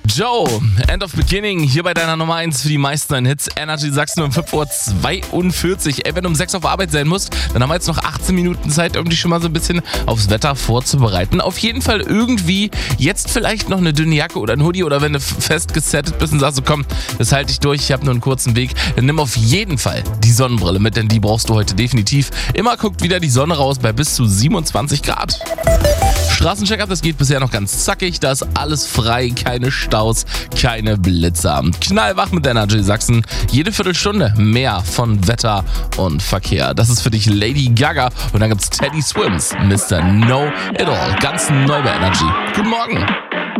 Joe, End of Beginning, hier bei deiner Nummer 1 für die meisten deinen Hits. Energy Sachsen um 5:42 Uhr. Ey, wenn du um 6 auf Arbeit sein musst, dann haben wir jetzt noch 18 Minuten Zeit, um dich schon mal so ein bisschen aufs Wetter vorzubereiten. Auf jeden Fall irgendwie jetzt vielleicht noch eine dünne Jacke oder ein Hoodie oder wenn du fest gesettet bist und sagst so, komm, das halte ich durch, ich habe nur einen kurzen Weg, dann nimm auf jeden Fall die Sonnenbrille mit, denn die brauchst du heute definitiv. Immer guckt wieder die Sonne raus bei bis zu 27 Grad. Straßencheck-up, das geht bisher noch ganz zackig, da ist alles frei, keine Staus, keine Blitzer. Knallwach mit Energy Sachsen, jede Viertelstunde mehr von Wetter und Verkehr. Das ist für dich Lady Gaga und dann gibt's Teddy Swims, Mr. Know It All, ganz neu bei Energy. Guten Morgen.